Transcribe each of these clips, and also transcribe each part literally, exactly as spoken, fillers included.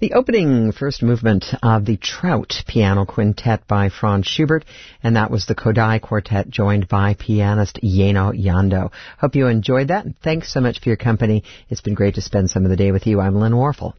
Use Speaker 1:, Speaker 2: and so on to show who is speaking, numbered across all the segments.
Speaker 1: The opening first movement of the Trout Piano Quintet by Franz Schubert, and that was the Kodai Quartet joined by pianist Yeno Yando. Hope you enjoyed that, and thanks so much for your company. It's been great to spend some of the day with you. I'm Lynn Warfel.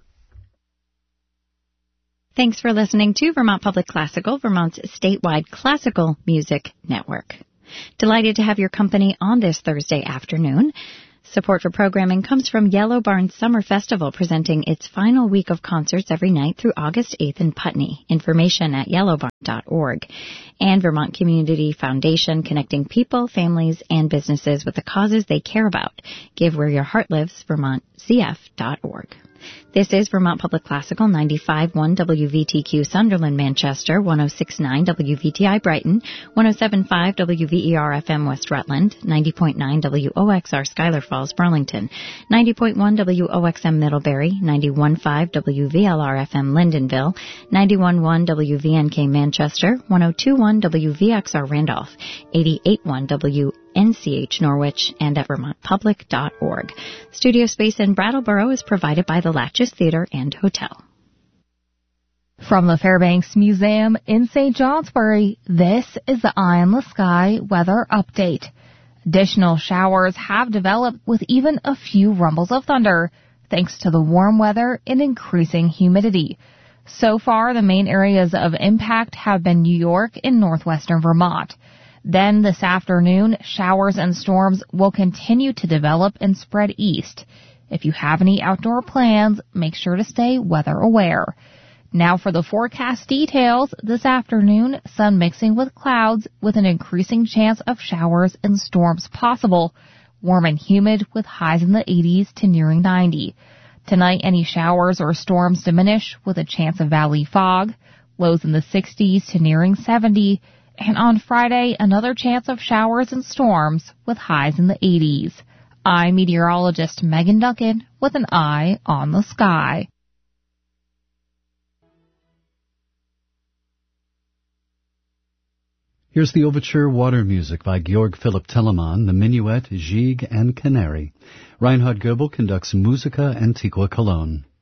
Speaker 2: Thanks for listening to Vermont Public Classical, Vermont's statewide classical music network. Delighted to have your company on this Thursday afternoon. Support for programming comes from Yellow Barn Summer Festival, presenting its final week of concerts every night through August eighth in Putney. Information at yellow barn dot org. And Vermont Community Foundation, connecting people, families, and businesses with the causes they care about. Give where your heart lives, vermont c f dot org. This is Vermont Public Classical, ninety-five point one W V T Q Sunderland, Manchester, one oh six point nine W V T I Brighton, one oh seven point five W V E R F M West Rutland, ninety point nine W O X R Schuyler Falls, Burlington, ninety point one W O X M Middlebury, ninety-one point five W V L R F M Lyndonville, ninety-one point one W V N K Manchester, one oh two point one W V X R Randolph, eighty-eight point one W N C H Norwich, and at vermont public dot org. Studio space in Brattleboro is provided by the Latches Theater and Hotel.
Speaker 3: From the Fairbanks Museum in Saint Johnsbury, this is the Eye on the Sky weather update. Additional showers have developed with even a few rumbles of thunder, thanks to the warm weather and increasing humidity. So far, the main areas of impact have been New York and northwestern Vermont. Then this afternoon, showers and storms will continue to develop and spread east. If you have any outdoor plans, make sure to stay weather aware. Now for the forecast details. This afternoon, sun mixing with clouds with an increasing chance of showers and storms possible. Warm and humid with highs in the eighties to nearing ninety. Tonight, any showers or storms diminish with a chance of valley fog. Lows in the sixties to nearing seventy. And on Friday, another chance of showers and storms with highs in the eighties. I'm meteorologist Megan Duncan with an eye on the sky.
Speaker 4: Here's the overture water music by Georg Philipp Telemann, the Minuet, Gigue, and Canary. Reinhard Goebel conducts Musica Antiqua Cologne.